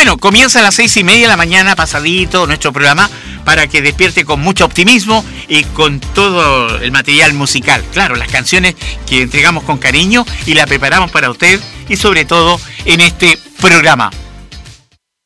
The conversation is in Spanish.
Bueno, comienza a las 6:30 de la mañana, pasadito, nuestro programa, para que despierte con mucho optimismo y con todo el material musical. Claro, las canciones que entregamos con cariño y la preparamos para usted y sobre todo en este programa.